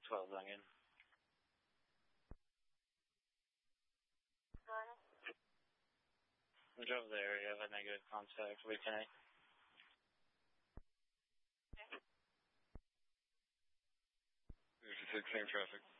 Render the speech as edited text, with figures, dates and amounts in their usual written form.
12 Lincoln. Go ahead. I drove the area of a negative contact. Reconnect. Okay. There's 16 traffic.